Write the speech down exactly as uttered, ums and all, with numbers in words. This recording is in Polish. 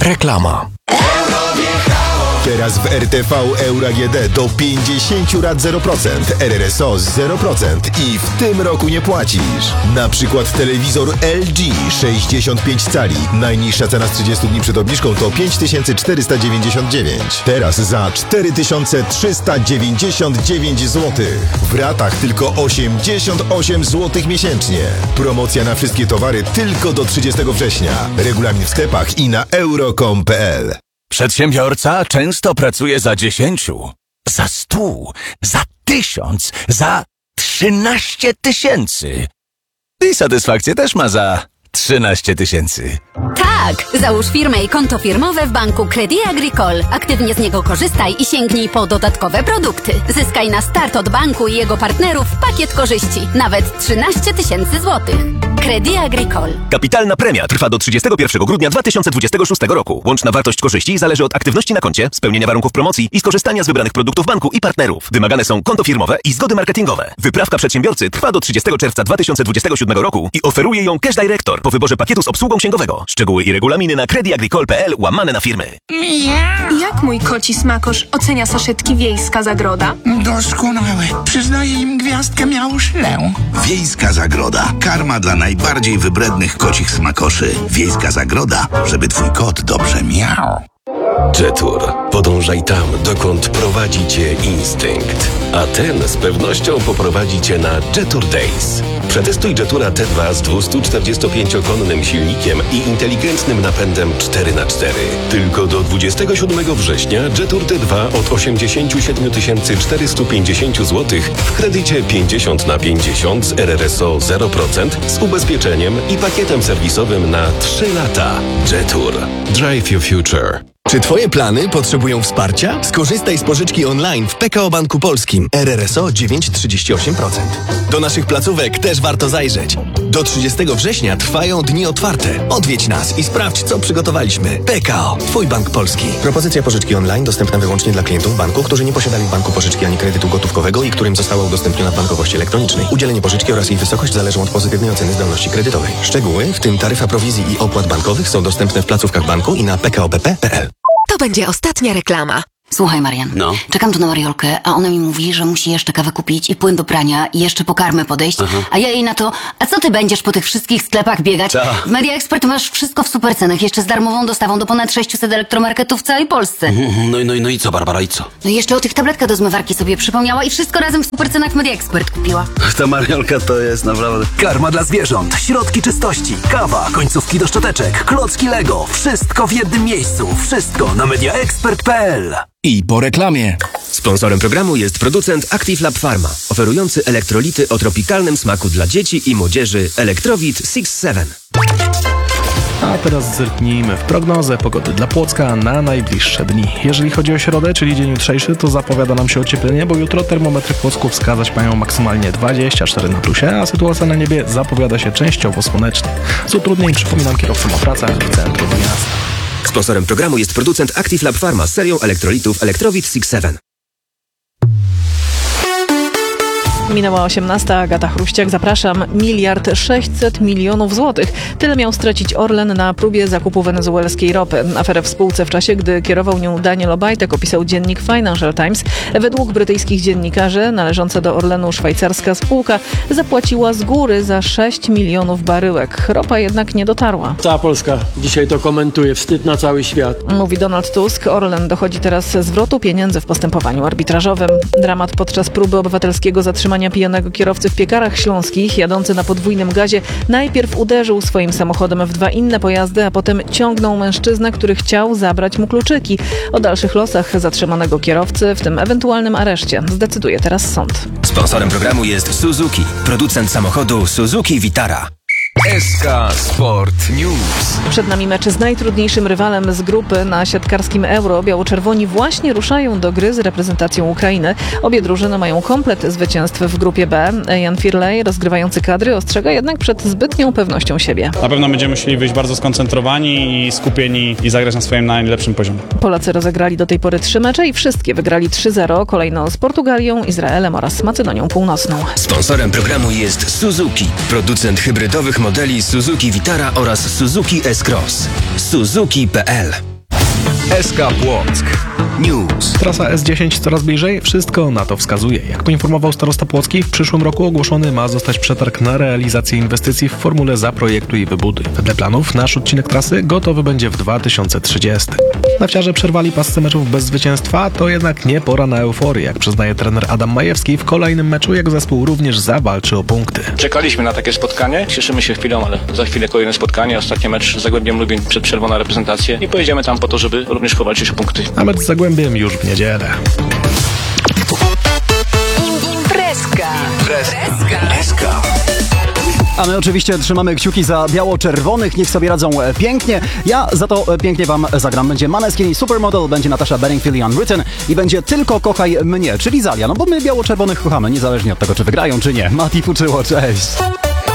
Reklama. Teraz w R T V Euro A G D do pięćdziesiąt rat zero procent, R R S O zero procent i w tym roku nie płacisz. Na przykład telewizor L G sześćdziesiąt pięć cali. Najniższa cena z trzydziestu dni przed obniżką to pięć tysięcy czterysta dziewięćdziesiąt dziewięć. Teraz za cztery tysiące trzysta dziewięćdziesiąt dziewięć złotych. W ratach tylko osiemdziesiąt osiem złotych miesięcznie. Promocja na wszystkie towary tylko do trzydziestego września. Regulamin w sklepach i na euro kropka com kropka p l. Przedsiębiorca często pracuje za dziesięciu, za stu, za tysiąc, za trzynaście tysięcy. I satysfakcję też ma za trzynaście tysięcy. Tak! Załóż firmę i konto firmowe w banku Crédit Agricole. Aktywnie z niego korzystaj i sięgnij po dodatkowe produkty. Zyskaj na start od banku i jego partnerów pakiet korzyści. Nawet trzynaście tysięcy złotych. Crédit Agricole. Kapitalna premia trwa do trzydziestego pierwszego grudnia dwa tysiące dwudziestego szóstego roku. Łączna wartość korzyści zależy od aktywności na koncie, spełnienia warunków promocji i skorzystania z wybranych produktów banku i partnerów. Wymagane są konto firmowe i zgody marketingowe. Wyprawka przedsiębiorcy trwa do trzydziestego czerwca dwa tysiące dwudziestego siódmego roku i oferuje ją Cash Director po wyborze pakietu z obsługą księgowego. Szczegóły i regulaminy na creditagricole kropka p l łamane na firmy. Jak mój koci smakosz ocenia saszetki Wiejska Zagroda? Doskonałe. Przyznaję im gwiazdkę miałuszlę. Wiejska Zagroda. Karma dla najbardziej wybrednych kocich smakoszy. Wiejska Zagroda, żeby twój kot dobrze miał. Jetour. Podążaj tam, dokąd prowadzi cię instynkt. A ten z pewnością poprowadzi cię na Jetour Days. Przetestuj Jetoura T dwa z dwustuczterdziestopięciokonnym silnikiem i inteligentnym napędem cztery na cztery. Tylko do dwudziestego siódmego września Jetour T dwa od osiemdziesiąt siedem tysięcy czterysta pięćdziesiąt złotych w kredycie pięćdziesiąt na pięćdziesiąt z R R S O zero procent z ubezpieczeniem i pakietem serwisowym na trzy lata. Jetour. Drive your future. Czy twoje plany potrzebują wsparcia? Skorzystaj z pożyczki online w P K O Banku Polskim. R R S O dziewięć przecinek trzydzieści osiem procent. Do naszych placówek też warto zajrzeć. Do trzydziestego września trwają dni otwarte. Odwiedź nas i sprawdź, co przygotowaliśmy. P K O. Twój bank polski. Propozycja pożyczki online dostępna wyłącznie dla klientów banku, którzy nie posiadali w banku pożyczki ani kredytu gotówkowego i którym została udostępniona w bankowości elektronicznej. Udzielenie pożyczki oraz jej wysokość zależą od pozytywnej oceny zdolności kredytowej. Szczegóły, w tym taryfa prowizji i opłat bankowych, są dostępne w placówkach banku i na p k o b p kropka p l. To będzie ostatnia reklama. Słuchaj, Marian, no. Czekam tu na Mariolkę, a ona mi mówi, że musi jeszcze kawę kupić i płyn do prania i jeszcze po karmę podejść, Aha. a ja jej na to, a co ty będziesz po tych wszystkich sklepach biegać? Ta. W Media Expert masz wszystko w supercenach, jeszcze z darmową dostawą do ponad sześciuset elektromarketów w całej Polsce. No i no, no i co, Barbara, i co? No i jeszcze o tych tabletkach do zmywarki sobie przypomniała i wszystko razem w supercenach w Media Expert kupiła. Ta Mariolka to jest naprawdę... Karma dla zwierząt, środki czystości, kawa, końcówki do szczoteczek, klocki Lego, wszystko w jednym miejscu, wszystko na media expert kropka p l. I po reklamie. Sponsorem programu jest producent Active Lab Pharma, oferujący elektrolity o tropikalnym smaku dla dzieci i młodzieży Electrowit six seven. A teraz zerknijmy w prognozę pogody dla Płocka na najbliższe dni. Jeżeli chodzi o środę, czyli dzień jutrzejszy, to zapowiada nam się ocieplenie, bo jutro termometry w Płocku wskazać mają maksymalnie dwadzieścia cztery na plusie, a sytuacja na niebie zapowiada się częściowo słonecznie. Z utrudnień przypominam kierowcom o pracach w centrum miasta. Sponsorem programu jest producent Active Lab Pharma z serią elektrolitów Electrowit six seven. Minęła osiemnasta, Agata Chruściak, zapraszam. Miliard sześćset milionów złotych. Tyle miał stracić Orlen na próbie zakupu wenezuelskiej ropy. Aferę w spółce w czasie, gdy kierował nią Daniel Obajtek, opisał dziennik Financial Times. Według brytyjskich dziennikarzy należąca do Orlenu szwajcarska spółka zapłaciła z góry za sześć milionów baryłek. Ropa jednak nie dotarła. Cała Polska dzisiaj to komentuje. Wstyd na cały świat. Mówi Donald Tusk. Orlen dochodzi teraz zwrotu pieniędzy w postępowaniu arbitrażowym. Dramat podczas próby obywatelskiego zatrzymania pijanego kierowcy w Piekarach Śląskich, jadący na podwójnym gazie, najpierw uderzył swoim samochodem w dwa inne pojazdy, a potem ciągnął mężczyznę, który chciał zabrać mu kluczyki. O dalszych losach zatrzymanego kierowcy, w tym ewentualnym areszcie, zdecyduje teraz sąd. Sponsorem programu jest Suzuki, producent samochodu Suzuki Vitara. S K Sport News. Przed nami mecz z najtrudniejszym rywalem z grupy na siatkarskim Euro. Biało-czerwoni właśnie ruszają do gry z reprezentacją Ukrainy. Obie drużyny mają komplet zwycięstw w grupie B. Jan Firlej, rozgrywający kadry, ostrzega jednak przed zbytnią pewnością siebie. Na pewno będziemy musieli wyjść bardzo skoncentrowani i skupieni i zagrać na swoim najlepszym poziomie. Polacy rozegrali do tej pory trzy mecze i wszystkie wygrali trzy zero. Kolejno z Portugalią, Izraelem oraz Macedonią Północną. Sponsorem programu jest Suzuki, producent hybrydowych modeli Suzuki Vitara oraz Suzuki S-Cross. Suzuki kropka p l. S K Płock. News. Trasa S dziesięć coraz bliżej, wszystko na to wskazuje. Jak poinformował starosta Płocki, w przyszłym roku ogłoszony ma zostać przetarg na realizację inwestycji w formule zaprojektuj i wybuduj. Wedle planów nasz odcinek trasy gotowy będzie w dwa tysiące trzydziestym. Nawciarze przerwali pasce meczów bez zwycięstwa, to jednak nie pora na euforię, jak przyznaje trener Adam Majewski. W kolejnym meczu jego zespół również zawalczy o punkty. Czekaliśmy na takie spotkanie, cieszymy się chwilą, ale za chwilę kolejne spotkanie, ostatni mecz z Zagłębiem Lubin przed przerwą na reprezentację i pojedziemy tam po to, żeby również powalczyć o punkty. A mecz z Zagłębiem już w niedzielę. Imprezka. Imprezka. A my oczywiście trzymamy kciuki za biało-czerwonych, niech sobie radzą pięknie. Ja za to pięknie wam zagram. Będzie Maneskin i Supermodel, będzie Natasha Bedingfield i Unwritten i będzie Tylko kochaj mnie, czyli Zalia. No bo my biało-czerwonych kochamy, niezależnie od tego, czy wygrają, czy nie. Mati Fuczyło, cześć!